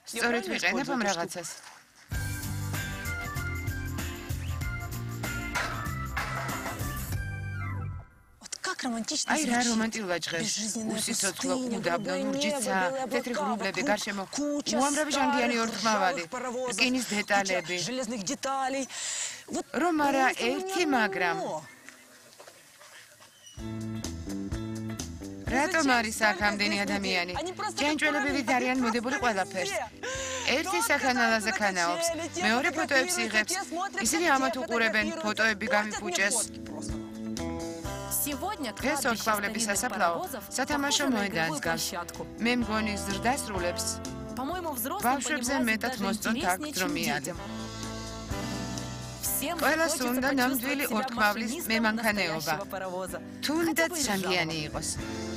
სწორედ ვიყენებ ამ რაღაცას. Ai, რა რომანტიულად ჟღერს. უსიცოცხლო, უდაბნო, ლურჯიცა, თეთრი ღრუბლები, გარშემო უამრავი ჟანგიანი ორთმავალი, რკინის დეტალები. რომ არა ერთი, მაგრამ რატომ არის აქ ამდენი ადამიანი? ჯანჯველები ვით არიან მოდებული ყველაფერს. ერთი საქანალაზე ქანაობს, მეორე ფოტოებს იღებს. ისინი ამათ უყურებენ, ფოტოები გამიფუჭეს. ეს ორთმავლების სასაფლაო სათამაშო მოედანს გავს. მე მგონი ზრდასრულებს ბავშვებზე მეტად მოსწონთ აქ დრომიანი. ყველას უნდა ნამდვილი ორთმავლის მემანქანეობა. თუნდაც ჟანგიანი იყოს.